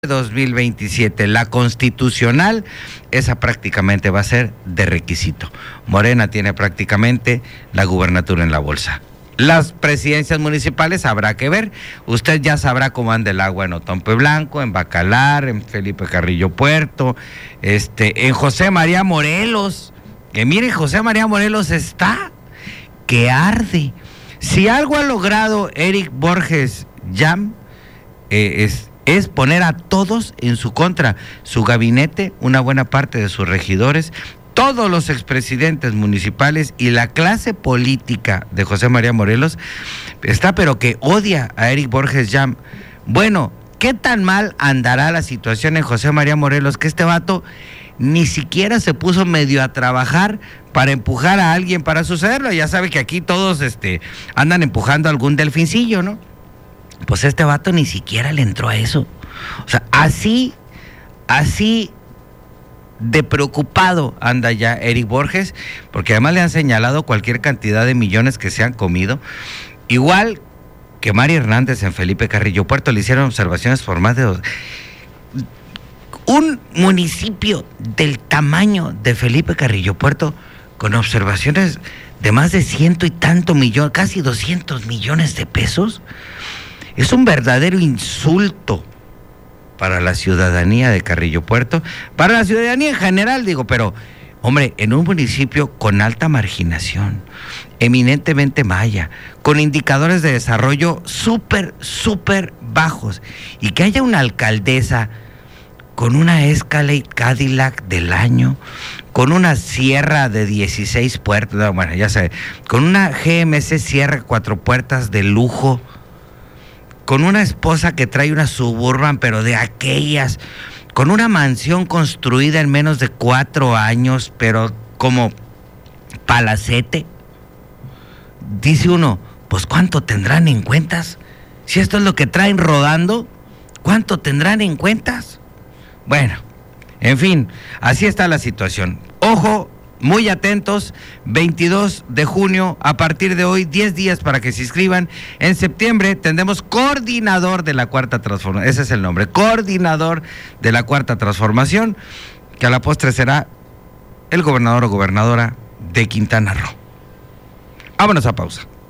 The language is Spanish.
2027, la constitucional, esa prácticamente va a ser de requisito. Morena tiene prácticamente la gubernatura en la bolsa. Las presidencias municipales habrá que ver. Usted ya sabrá cómo anda el agua en Otompe Blanco, en Bacalar, en Felipe Carrillo Puerto, en José María Morelos. Que mire, José María Morelos está que arde. Si algo ha logrado Eric Borges Yam, es poner a todos en su contra. Su gabinete, una buena parte de sus regidores, todos los expresidentes municipales y la clase política de José María Morelos está pero que odia a Eric Borges Yam. Bueno, ¿qué tan mal andará la situación en José María Morelos que este vato ni siquiera se puso medio a trabajar para empujar a alguien para sucederlo? Ya sabe que aquí todos andan empujando a algún delfincillo, ¿no? Pues este vato ni siquiera le entró a eso. O sea, así de preocupado anda ya Eric Borges, porque además le han señalado cualquier cantidad de millones que se han comido. Igual que Mari Hernández en Felipe Carrillo Puerto le hicieron observaciones por más de un municipio del tamaño de Felipe Carrillo Puerto, con observaciones de más de 100 y tanto millones, casi 200 millones de pesos. Es un verdadero insulto para la ciudadanía de Carrillo Puerto, para la ciudadanía en general, digo, pero, hombre, en un municipio con alta marginación, eminentemente maya, con indicadores de desarrollo súper bajos, y que haya una alcaldesa con una Escalade Cadillac del año, con una Sierra de 16 puertas, no, bueno, ya sabe, con una GMC Sierra 4 puertas de lujo, con una esposa que trae una Suburban, pero de aquellas, con una mansión construida en menos de 4 años, pero como palacete. Dice uno, pues ¿cuánto tendrán en cuentas? Si esto es lo que traen rodando, ¿cuánto tendrán en cuentas? Bueno, en fin, así está la situación. Ojo, muy atentos, 22 de junio, a partir de hoy, 10 días para que se inscriban. En septiembre tendremos coordinador de la Cuarta Transformación, ese es el nombre, coordinador de la Cuarta Transformación, que a la postre será el gobernador o gobernadora de Quintana Roo. Vámonos a pausa.